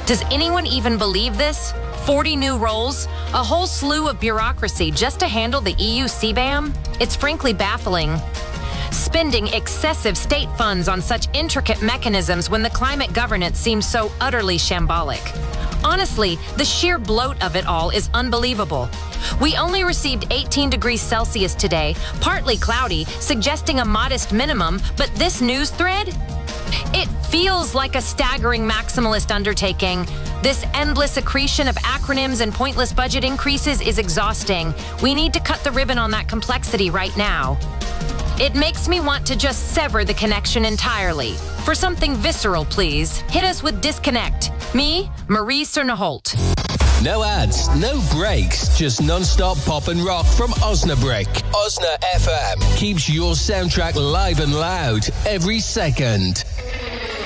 Does anyone even believe this? 40 new roles? A whole slew of bureaucracy just to handle the EU CBAM? It's frankly baffling. Spending excessive state funds on such intricate mechanisms when the climate governance seems so utterly shambolic. Honestly, the sheer bloat of it all is unbelievable. We only received 18 degrees Celsius today, partly cloudy, suggesting a modest minimum, but this news thread? It feels like a staggering maximalist undertaking. This endless accretion of acronyms and pointless budget increases is exhausting. We need to cut the ribbon on that complexity right now. It makes me want to just sever the connection entirely. For something visceral, please, hit us with disconnect. Me, Marie Cernaholt. No ads, no breaks, just non-stop pop and rock from Osnabrück. Osna FM keeps your soundtrack live and loud every second.